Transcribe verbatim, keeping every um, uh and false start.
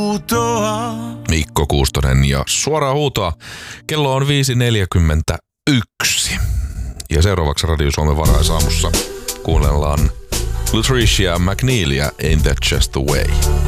huutoa. Mikko Kuustonen ja suoraa huutoa. Kello on viisi neljäkymmentäyksi. Ja seuraavaksi Radio Suomen Varaisaamussa kuunnellaan Latricia McNeilia, Ain't That Just The Way.